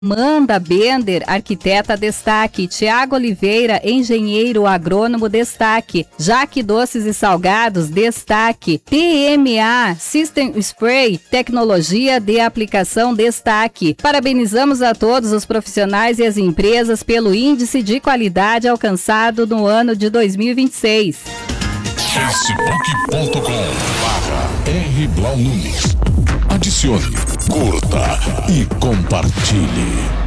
Amanda Bender, arquiteta, destaque. Tiago Oliveira, engenheiro agrônomo, destaque. Jaque Doces e Salgados, destaque. TMA System Spray, tecnologia de aplicação, destaque. Parabenizamos a todos os profissionais e as empresas pelo índice de qualidade alcançado no ano de 2026. facebook.com/R Blau Nunes. Adicione, curta e compartilhe.